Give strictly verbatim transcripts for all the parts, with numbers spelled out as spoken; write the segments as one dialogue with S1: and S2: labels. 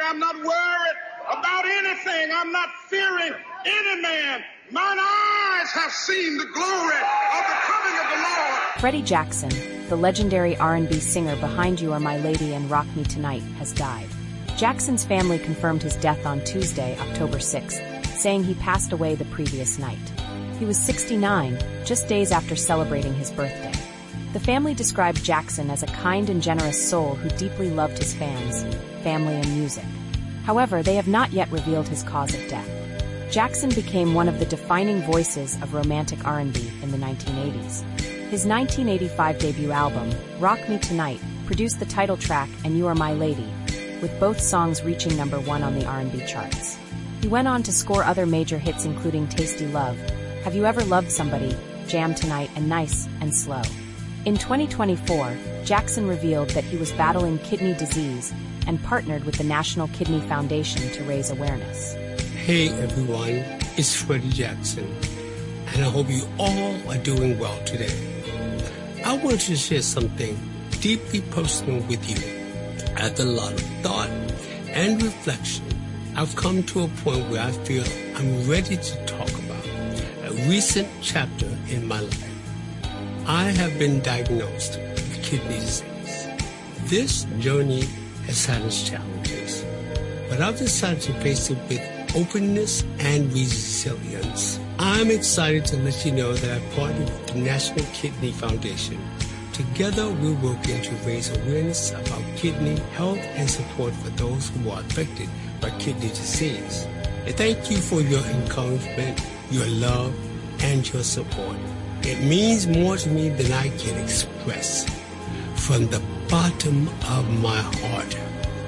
S1: I'm not worried about anything. I'm not fearing any man. Mine eyes have seen the glory of the coming of the Lord.
S2: Freddie Jackson, the legendary R and B singer behind You Are My Lady and Rock Me Tonight, has died. Jackson's family confirmed his death on Tuesday, October sixth, saying he passed away the previous night. He was sixty-nine, just days after celebrating his birthday. The family described Jackson as a kind and generous soul who deeply loved his fans, family, and music. However, they have not yet revealed his cause of death. Jackson became one of the defining voices of romantic R and B in the nineteen eighties. His nineteen eighty-five debut album, Rock Me Tonight, produced the title track And You Are My Lady, with both songs reaching number one on the R and B charts. He went on to score other major hits including Tasty Love, Have You Ever Loved Somebody, Jam Tonight, and Nice and Slow. In twenty twenty-four, Jackson revealed that he was battling kidney disease and partnered with the National Kidney Foundation to raise awareness.
S3: Hey everyone, it's Freddie Jackson, and I hope you all are doing well today. I want to share something deeply personal with you. After a lot of thought and reflection, I've come to a point where I feel I'm ready to talk about a recent chapter in my life. I have been diagnosed with kidney disease. This journey has had its challenges, but I've decided to face it with openness and resilience. I'm excited to let you know that I've partnered with the National Kidney Foundation. Together, we're working to raise awareness about kidney health and support for those who are affected by kidney disease. And thank you for your encouragement, your love, and your support. It means more to me than I can express. From the bottom of my heart,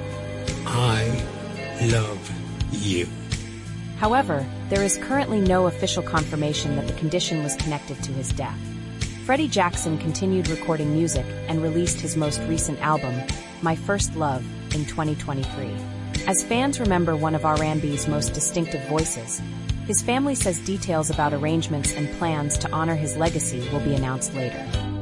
S3: I love you.
S2: However, there is currently no official confirmation that the condition was connected to his death. Freddie Jackson continued recording music and released his most recent album, My First Love, in twenty twenty-three. As fans remember one of R and B's most distinctive voices, his family says details about arrangements and plans to honor his legacy will be announced later.